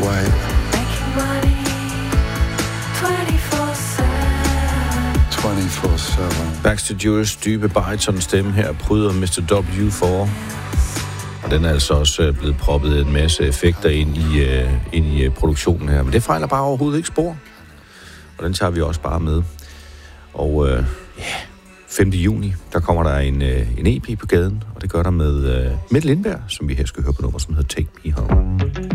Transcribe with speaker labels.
Speaker 1: way.
Speaker 2: Making money
Speaker 1: 24/7.
Speaker 3: Baxter Jules dybe baritonstemme her bryder Mr. W for. Og den er altså også blevet proppet en masse effekter ind i produktionen her. Men det fejler bare overhovedet ikke spor. Og den tager vi også bare med. Og 5. juni, der kommer der en EP på gaden. Og det gør der med Mette Lindberg, som vi her skal høre på nummer, som hedder Take Me Home.